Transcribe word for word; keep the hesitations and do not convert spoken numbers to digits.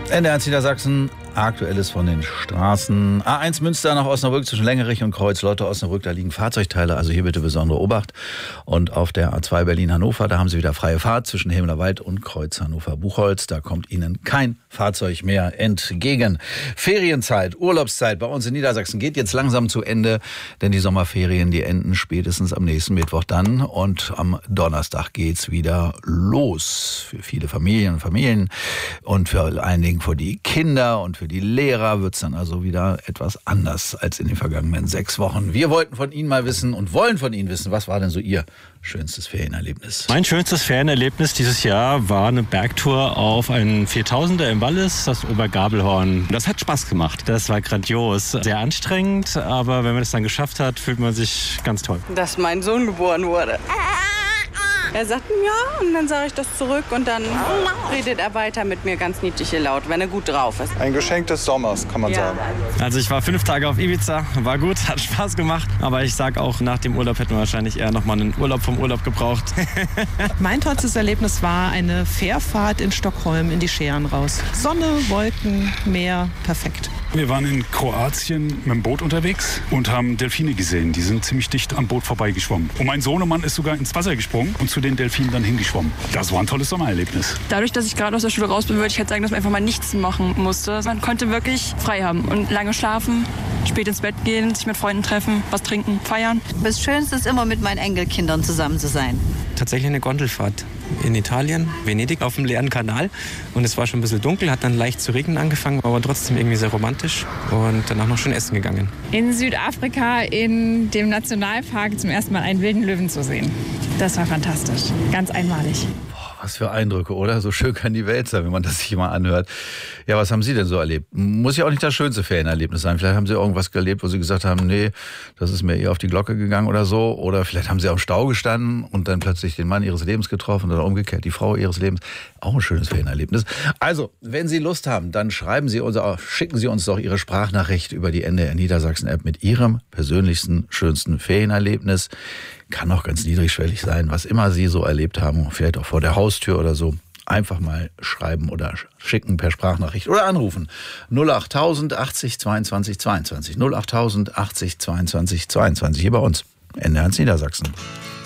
N D R eins Niedersachsen, Aktuelles von den Straßen. A eins Münster nach Osnabrück zwischen Längerich und Kreuz-Lotte Osnabrück, da liegen Fahrzeugteile, also hier bitte besondere Obacht. Und auf der A zwei Berlin-Hannover, da haben Sie wieder freie Fahrt zwischen Hemlerwald und Kreuz Hannover-Buchholz. Da kommt Ihnen kein Fahrzeug mehr entgegen. Ferienzeit, Urlaubszeit bei uns in Niedersachsen geht jetzt langsam zu Ende, denn die Sommerferien, die enden spätestens am nächsten Mittwoch dann. Und am Donnerstag geht's wieder los. Für viele Familien und Familien und für allen Dingen für die Kinder und für die Lehrer wird es dann also wieder etwas anders als in den vergangenen sechs Wochen. Wir wollten von Ihnen mal wissen und wollen von Ihnen wissen, was war denn so Ihr schönstes Ferienerlebnis? Mein schönstes Ferienerlebnis dieses Jahr war eine Bergtour auf einen viertausender im Wallis, das Obergabelhorn. Das hat Spaß gemacht. Das war grandios. Sehr anstrengend, aber wenn man das dann geschafft hat, fühlt man sich ganz toll. Dass mein Sohn geboren wurde. Er sagt ja und dann sage ich das zurück und dann redet er weiter mit mir ganz niedlich laut, wenn er gut drauf ist. Ein Geschenk des Sommers, kann man Ja. sagen. Also ich war fünf Tage auf Ibiza, war gut, hat Spaß gemacht. Aber ich sag auch, nach dem Urlaub hätten wir wahrscheinlich eher nochmal einen Urlaub vom Urlaub gebraucht. Mein tollstes Erlebnis war eine Fährfahrt in Stockholm in die Schären raus. Sonne, Wolken, Meer, perfekt. Wir waren in Kroatien mit dem Boot unterwegs und haben Delfine gesehen. Die sind ziemlich dicht am Boot vorbeigeschwommen. Und mein Sohnemann ist sogar ins Wasser gesprungen und zu den Delfinen dann hingeschwommen. Das war ein tolles Sommererlebnis. Dadurch, dass ich gerade aus der Schule raus bin, würde ich halt sagen, dass man einfach mal nichts machen musste. Man konnte wirklich frei haben und lange schlafen, spät ins Bett gehen, sich mit Freunden treffen, was trinken, feiern. Das Schönste ist immer, mit meinen Enkelkindern zusammen zu sein. Tatsächlich eine Gondelfahrt in Italien, Venedig, auf dem leeren Kanal. Und es war schon ein bisschen dunkel, hat dann leicht zu regnen angefangen, aber trotzdem irgendwie sehr romantisch. Und danach noch schön essen gegangen. In Südafrika in dem Nationalpark zum ersten Mal einen wilden Löwen zu sehen. Das war fantastisch, ganz einmalig. Was für Eindrücke, oder? So schön kann die Welt sein, wenn man das sich mal anhört. Ja, was haben Sie denn so erlebt? Muss ja auch nicht das schönste Ferienerlebnis sein. Vielleicht haben Sie irgendwas erlebt, wo Sie gesagt haben, nee, das ist mir eher auf die Glocke gegangen oder so. Oder vielleicht haben Sie am Stau gestanden und dann plötzlich den Mann Ihres Lebens getroffen oder umgekehrt die Frau Ihres Lebens. Auch ein schönes Ferienerlebnis. Also, wenn Sie Lust haben, dann schreiben Sie uns, schicken Sie uns doch Ihre Sprachnachricht über die N D R Niedersachsen-App mit Ihrem persönlichsten, schönsten Ferienerlebnis. Kann auch ganz niedrigschwellig sein, was immer Sie so erlebt haben, vielleicht auch vor der Haustür oder so. Einfach mal schreiben oder schicken per Sprachnachricht oder anrufen. null acht tausend achtzig zweiundzwanzig zweiundzwanzig. null acht tausend achtzig zweiundzwanzig zweiundzwanzig hier bei uns. N D R eins Niedersachsen.